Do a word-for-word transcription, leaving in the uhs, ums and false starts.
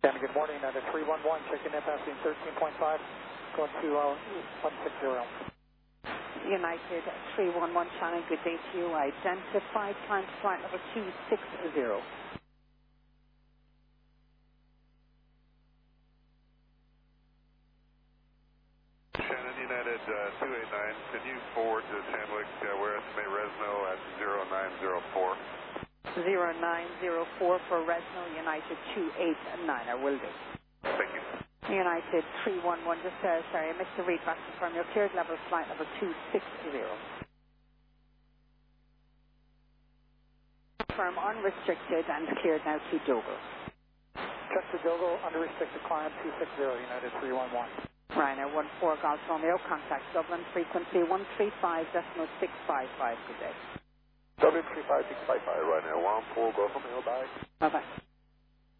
And good morning, United three one one, checking in, passing thirteen point five, going to uh, one six zero. United three one one, Shannon, good day to you. Identified climb to flight number two six zero. Shannon, United uh, two eight nine, can you forward to Sandwick, uh, we're estimate Resno at zero nine zero four? zero nine zero four for Resno, United two eight nine, I will do. Thank you. United three one one, just uh, sorry, I missed the read back from your cleared level flight number two six zero. Firm unrestricted and cleared now to Dogo. Check to Dogo, under restricted climb two six zero, United three one one. Ryanair one four Golf Romeo, contact Dublin, frequency one three five decimal six five five, good day. Dublin three five six five five, Ryanair one four Golf Romeo, bye. Bye bye.